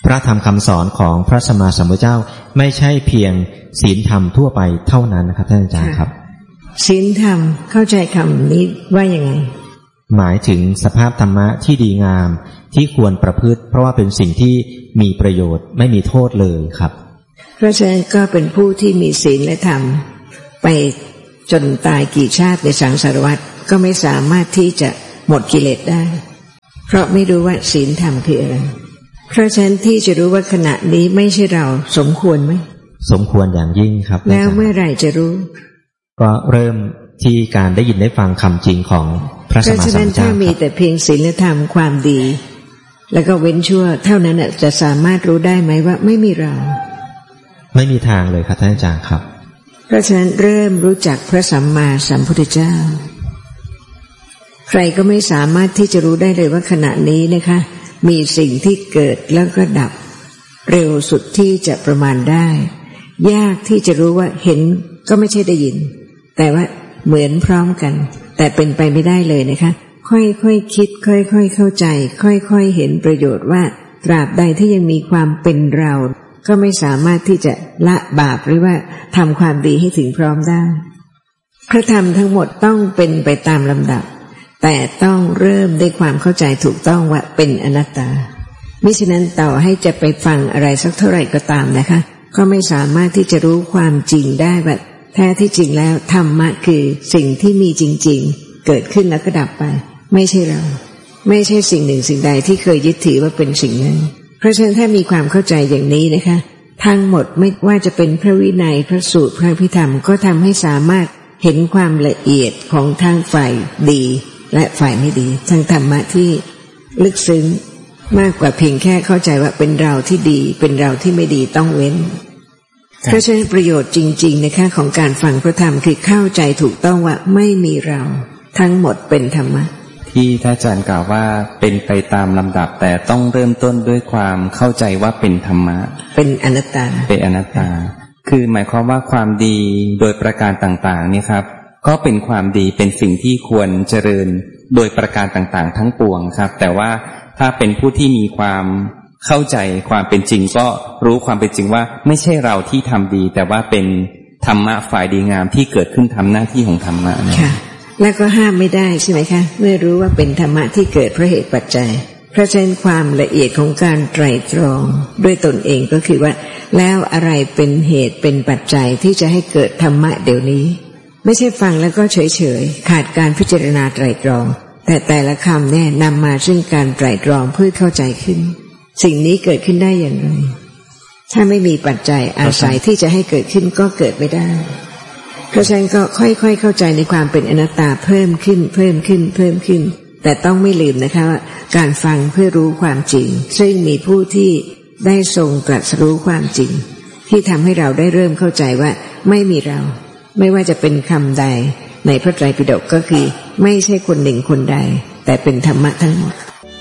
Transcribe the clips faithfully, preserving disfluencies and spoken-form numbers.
พระธรรมคำสอนของพระสัมมาสัมพุทธเจ้าไม่ใช่เพียงศีลธรรมทั่วไปเท่านั้นนะครับท่านอาจารย์ครับศีลธรรมเข้าใจคำนี้ว่ายังไงหมายถึงสภาพธรรมะที่ดีงามที่ควรประพฤติเพราะว่าเป็นสิ่งที่มีประโยชน์ไม่มีโทษเลยครับเพราะฉะนั้นก็เป็นผู้ที่มีศีลและธรรมไปจนตายกี่ชาติในสังสารวัฏก็ไม่สามารถที่จะหมดกิเลสได้เพราะไม่รู้ว่าศีลธรรมคืออะไรเพราะฉะนั้นที่จะรู้ว่าขณะนี้ไม่ใช่เราสมควรไหมสมควรอย่างยิ่งครับแล้วเมื่อไหร่จะรู้ก็เริ่มที่การได้ยินได้ฟังคำจริงของพระสัมมาสัมพุทธเจ้าเพราะฉะนั้นถ้ามีแต่เพียงศีลธรรมความดีแล้วก็เว้นชั่วเท่านั้นจะสามารถรู้ได้ไหมว่าไม่มีเราไม่มีทางเลยครับท่านอาจารย์ครับเพราะฉะนั้นเริ่มรู้จักพระสัมมาสัมพุทธเจ้าใครก็ไม่สามารถที่จะรู้ได้เลยว่าขณะนี้นะคะมีสิ่งที่เกิดแล้วก็ดับเร็วสุดที่จะประมาณได้ยากที่จะรู้ว่าเห็นก็ไม่ใช่ได้ยินแต่ว่าเหมือนพร้อมกันแต่เป็นไปไม่ได้เลยนะคะค่อยๆ ค, คิดค่อยๆเข้าใจค่อยๆเห็นประโยชน์ว่าตราบใดที่ยังมีความเป็นเราก็ไม่สามารถที่จะละบาปหรือว่าทำความดีให้ถึงพร้อมได้พระธรรมทั้งหมดต้องเป็นไปตามลำดับแต่ต้องเริ่มด้วยความเข้าใจถูกต้องว่าเป็นอนัตตามิฉะนั้นต่อให้จะไปฟังอะไรสักเท่าไหร่ก็ตามนะคะก็ไม่สามารถที่จะรู้ความจริงได้ว่าแท้ที่จริงแล้วธรรมะคือสิ่งที่มีจริงๆเกิดขึ้นแล้วก็ดับไปไม่ใช่เราไม่ใช่สิ่งหนึ่งสิ่งใดที่เคยยึดถือว่าเป็นสิ่งนั้นเพราะฉะนั้นถ้ามีความเข้าใจอย่างนี้นะคะทั้งหมดไม่ว่าจะเป็นพระวินัยพระสูตรพระพิธรรมก็ทำให้สามารถเห็นความละเอียดของทางฝ่ายดีและฝ่ายไม่ดีทางธรรมะที่ลึกซึ้งมากกว่าเพียงแค่เข้าใจว่าเป็นเราที่ดีเป็นเราที่ไม่ดีต้องเว้นเพราะฉะนั้นประโยชน์จริงๆนะคะของการฟังพระธรรมคือเข้าใจถูกต้องว่าไม่มีเราทั้งหมดเป็นธรรมะที่ท่านอาจารย์กล่าวว่าเป็นไปตามลำดับแต่ต้องเริ่มต้นด้วยความเข้าใจว่าเป็นธรรมะเป็นอนัตตาเป็นอนัตตาคือหมายความว่าความดีโดยประการต่างๆนี่ครับก็เป็นความดีเป็นสิ่งที่ควรเจริญโดยประการต่างๆทั้งปวงครับแต่ว่าถ้าเป็นผู้ที่มีความเข้าใจความเป็นจริงก็รู้ความเป็นจริงว่าไม่ใช่เราที่ทำดีแต่ว่าเป็นธรรมะฝ่ายดีงามที่เกิดขึ้นทำหน้าที่ของธรรมะนะแล้วก็ห้ามไม่ได้ใช่ไหมคะเมื่อรู้ว่าเป็นธรรมะที่เกิดเพราะเหตุปัจจัยเพราะฉะนั้นความละเอียดของการไตร่ตรองด้วยตนเองก็คือว่าแล้วอะไรเป็นเหตุเป็นปัจจัยที่จะให้เกิดธรรมะเดี๋ยวนี้ไม่ใช่ฟังแล้วก็เฉยๆขาดการพิจารณาไตร่ตรองแต่แต่ละคำเนี่ยนำมาซึ่งการไตร่ตรองเพื่อเข้าใจขึ้นสิ่งนี้เกิดขึ้นได้อย่างไรถ้าไม่มีปัจจัยอาศัยที่จะให้เกิดขึ้นก็เกิดไม่ได้เพราะฉะนั้นก็ค่อยๆเข้าใจในความเป็นอนัตตาเพิ่มขึ้นเพิ่มขึ้นเพิ่มขึ้นแต่ต้องไม่ลืมนะคะว่าการฟังเพื่อรู้ความจริงซึ่งมีผู้ที่ได้ทรงตรัสรู้ความจริงที่ทำให้เราได้เริ่มเข้าใจว่าไม่มีเราไม่ว่าจะเป็นคำใดในพระไตรปิฎกก็คือไม่ใช่คนหนึ่งคนใดแต่เป็นธรรมะทั้งหมด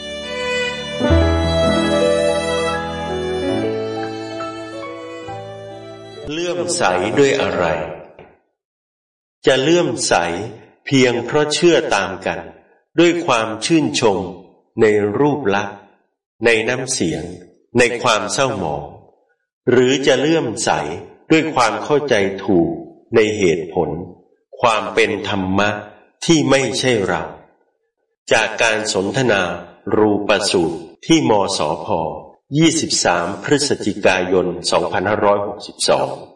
เลื่อมใสด้วยอะไรจะเลื่อมใสเพียงเพราะเชื่อตามกันด้วยความชื่นชมในรูปลักษณ์ในน้ำเสียงในความเศร้าหมองหรือจะเลื่อมใสด้วยความเข้าใจถูกในเหตุผลความเป็นธรรมะที่ไม่ใช่เราจากการสนทนารูปสูตรที่มสพยี่สิบสามพฤศจิกายนสองพันห้าร้อยหกสิบสอง